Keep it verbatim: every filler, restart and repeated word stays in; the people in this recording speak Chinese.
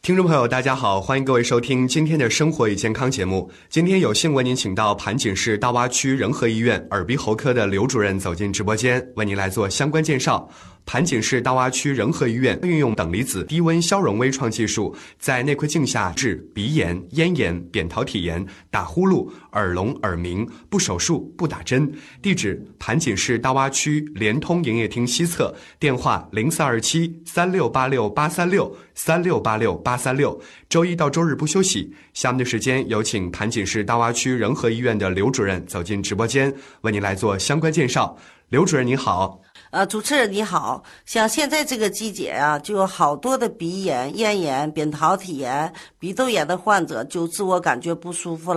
听众朋友大家好，欢迎各位收听今天的生活与健康节目。今天有幸为您请到盘锦市大洼区仁和医院耳鼻喉科的刘主任走进直播间，为您来做相关介绍。盘锦市大洼区仁和医院运用等离子低温消融微创技术，在内窥镜下治鼻炎、咽炎、扁桃体炎、打呼噜、耳聋耳鸣，不手术不打针。地址：盘锦市大洼区联通营业厅西侧，电话零四二七三六八六八三六三六八六八三六。周一到周日不休息。下面的时间有请盘锦市大洼区仁和医院的刘主任走进直播间，为您来做相关介绍。刘主任你好。 呃，主持人你好，像现在这个季节啊，就有好多的鼻炎、咽炎、扁桃体炎、鼻窦炎的患者就自我感觉不舒服了。